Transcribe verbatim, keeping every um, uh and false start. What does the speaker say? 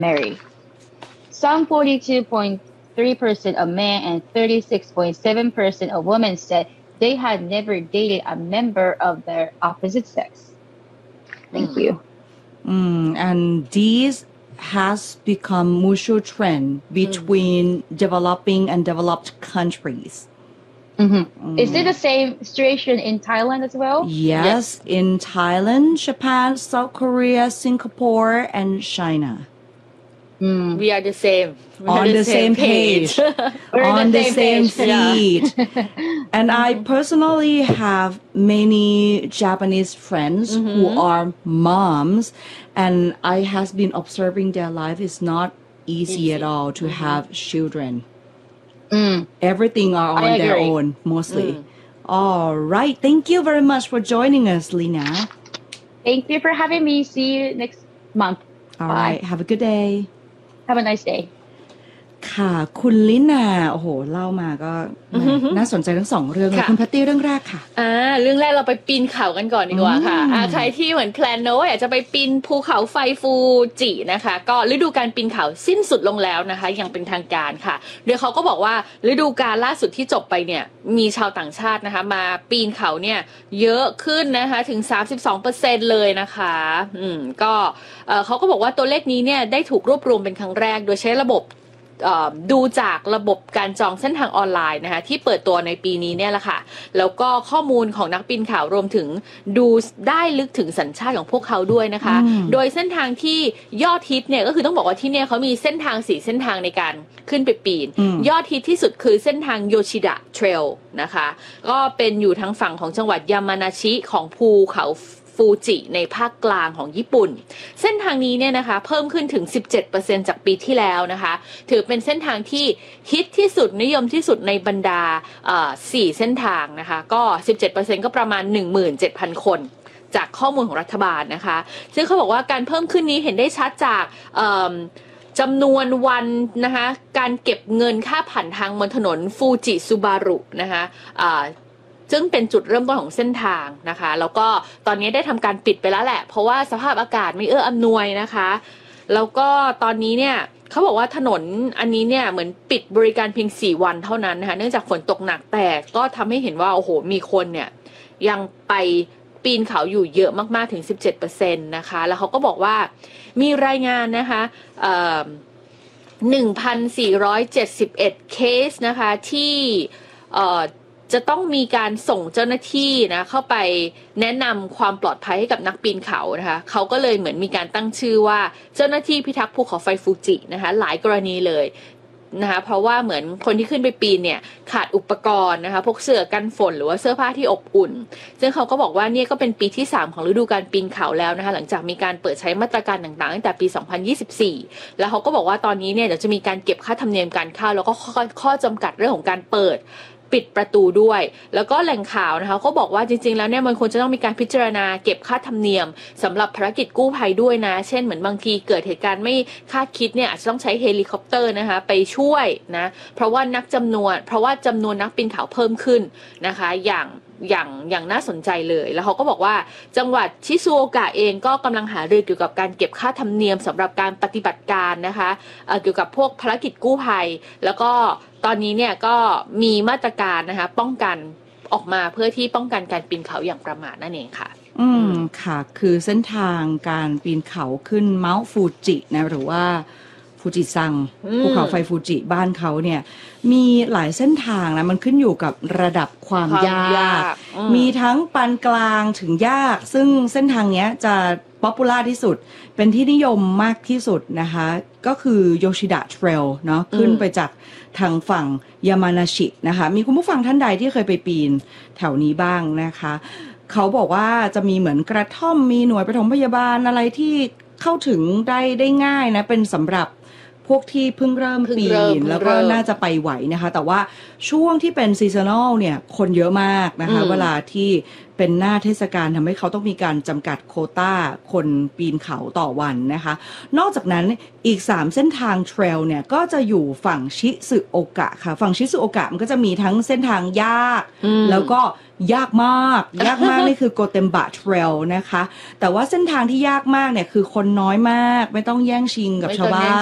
marry. Some forty-two point three percent of men and thirty-six point seven percent of women said they had never dated a member of their opposite sex. Thank mm. you. Mm, and these has become mutual trend between mm. developing and developed countries. Mm-hmm. Mm. Is it the same situation in Thailand as well? Yes, yes, in Thailand, Japan, South Korea, Singapore, and China. Mm. We are the same. We on the, the same, same page, page. on the same, the same feed. Yeah. And I personally have many Japanese friends mm-hmm. who are moms, and I has been observing their life is not easy, easy. at all to mm-hmm. have children. Mm. Everything are on their own mostly. Mm. All right. Thank you very much for joining us, Lina. Thank you for having me. See you next month. All Bye. right. Have a good day. Have a nice day. ค่ะคุณลินาโอ้โหเล่ามาก็น่าสนใจทั้งสองเรื่องเลยคุณแพตตี้เรื่องแรกค่ะอ่าเรื่องแรกเราไปปีนเขากันก่อนดีกว่าค่ะอ่าใครที่เหมือนแพลนเนอะอยากจะไปปีนภูเขาไฟฟูจินะคะก็ฤดูการปีนเขาสิ้นสุดลงแล้วนะคะอย่างเป็นทางการค่ะโดยเขาก็บอกว่าฤดูกาลล่าสุดที่จบไปเนี่ยมีชาวต่างชาตินะคะมาปีนเขาเนี่ยเยอะขึ้นนะคะถึง สามสิบสองเปอร์เซ็นต์ เลยนะคะอืมก็เอ่อเขาก็บอกว่าตัวเลขนี้เนี่ยได้ถูกรวบรวมเป็นครั้งแรกโดยใช้ระบบดูจากระบบการจองเส้นทางออนไลน์นะคะที่เปิดตัวในปีนี้เนี่ยแหละค่ะแล้วก็ข้อมูลของนักปีนเขารวมถึงดูได้ลึกถึงสัญชาติของพวกเขาด้วยนะคะโดยเส้นทางที่ยอดฮิตเนี่ยก็คือต้องบอกว่าที่เนี่ยเขามีเส้นทางสี่เส้นทางในการขึ้นไปปีนยอดฮิตที่สุดคือเส้นทางโยชิดะเทรลนะคะก็เป็นอยู่ทางฝั่งของจังหวัดยามานาชิของภูเขาฟูจิในภาคกลางของญี่ปุ่นเส้นทางนี้เนี่ยนะคะเพิ่มขึ้นถึง สิบเจ็ดเปอร์เซ็นต์ จากปีที่แล้วนะคะถือเป็นเส้นทางที่ฮิตที่สุดนิยมที่สุดในบรรดาเอ่อสี่เส้นทางนะคะก็ สิบเจ็ดเปอร์เซ็นต์ ก็ประมาณ หนึ่งหมื่นเจ็ดพัน คนจากข้อมูลของรัฐบาลนะคะซึ่งเขาบอกว่าการเพิ่มขึ้นนี้เห็นได้ชัดจากเอ่อจำนวนวันนะคะการเก็บเงินค่าผ่านทางบนถนนฟูจิซูบารุนะคะอ่าซึ่งเป็นจุดเริ่มต้นของเส้นทางนะคะแล้วก็ตอนนี้ได้ทำการปิดไปแล้วแหละเพราะว่าสภาพอากาศไม่เอื้ออำนวยนะคะแล้วก็ตอนนี้เนี่ยเขาบอกว่าถนนอันนี้เนี่ยเหมือนปิดบริการเพียงสี่วันเท่านั้นนะคะเนื่องจากฝนตกหนักแต่ก็ทำให้เห็นว่าโอ้โหมีคนเนี่ยยังไปปีนเขาอยู่เยอะมากๆถึง สิบเจ็ดเปอร์เซ็นต์ นะคะแล้วเขาก็บอกว่ามีรายงานนะคะเอ่อ หนึ่งพันสี่ร้อยเจ็ดสิบเอ็ด เคสนะคะที่เอ่อจะต้องมีการส่งเจ้าหน้าที่นะเข้าไปแนะนำความปลอดภัยให้กับนักปีนเขานะคะเขาก็เลยเหมือนมีการตั้งชื่อว่าเจ้าหน้าที่พิทักษ์ภูเขาไฟฟูจินะคะหลายกรณีเลยนะคะเพราะว่าเหมือนคนที่ขึ้นไปปีนเนี่ยขาดอุปกรณ์นะคะพวกเสื้อกันฝนหรือว่าเสื้อผ้าที่อบอุ่นซึ่งเขาก็บอกว่าเนี่ยก็เป็นปีที่สามของฤดูการปีนเขาแล้วนะคะหลังจากมีการเปิดใช้มาตรการต่างๆตั้งแต่ปีสองพันยี่สิบสี่แล้วเขาก็บอกว่าตอนนี้เนี่ยเดี๋ยวจะมีการเก็บค่าธรรมเนียมการเข้าแล้วก็ข้อข้อจำกัดเรื่องของการเปิดปิดประตูด้วยแล้วก็แหล่งข่าวนะคะเขาบอกว่าจริงๆแล้วเนี่ยมันควรจะต้องมีการพิจารณาเก็บค่าธรรมเนียมสำหรับภารกิจกู้ภัยด้วยนะเช่นเหมือนบางทีเกิดเหตุการณ์ไม่คาดคิดเนี่ยอาจจะต้องใช้เฮลิคอปเตอร์นะคะไปช่วยนะเพราะว่านักจำนวนเพราะว่าจำนวนนักปีนเขาเพิ่มขึ้นนะคะอย่างอย่างอย่างน่าสนใจเลยแล้วเขาก็บอกว่าจังหวัดชิซูโอกะเองก็กำลังหารือเกี่ยวกับการเก็บค่าธรรมเนียมสำหรับการปฏิบัติการนะคะเอ่อเกี่ยวกับพวกภารกิจกู้ภัยแล้วก็ตอนนี้เนี่ยก็มีมาตรการนะคะป้องกันออกมาเพื่อที่ป้องกันการปีนเขาอย่างประมาทนั่นเองค่ะอืมค่ะคือเส้นทางการปีนเขาขึ้นเมาท์ฟูจินะหรือว่าฟูจิซังภูเขาไฟฟูจิบ้านเขาเนี่ยมีหลายเส้นทางนะมันขึ้นอยู่กับระดับความยากมีทั้งปานกลางถึงยากซึ่งเส้นทางนี้จะป๊อปปูล่าที่สุดเป็นที่นิยมมากที่สุดนะคะก็คือโยชิดะเทรลเนาะขึ้นไปจากทางฝั่งยามานาชินะคะมีคุณผู้ฟังท่านใดที่เคยไปปีนแถวนี้บ้างนะคะเขาบอกว่าจะมีเหมือนกระท่อมมีหน่วยปฐมพยาบาลอะไรที่เข้าถึงได้ได้ง่ายนะเป็นสำหรับผวกที่เพิ่งเริ่มเพิ่งปีเริ่มนเพิ่งแล้วก็เริ่มน่าจะไปไหวนะคะ แต่ว่าช่วงที่เป็นซีซันอลเนี่ยคนเยอะมากนะคะอืมเวลาที่เป็นหน้าเทศกาลทำให้เขาต้องมีการจำกัดโควต้าคนปีนเขาต่อวันนะคะ นอกจากนั้นอีกสามเส้นทางเทรลเนี่ยก็จะอยู่ฝั่งชิซึโอกะค่ะฝั่งชิซึโอกะมันก็จะมีทั้งเส้นทางยากอืมแล้วก็ยากมาก ยากมาก นี่คือโกเตมบะเทรลนะคะ แต่ว่าเส้นทางที่ยากมากเนี่ยคือคนน้อยมากไม่ต้องแย่งชิงกับไม่ชาวต้องบ้านแย่ง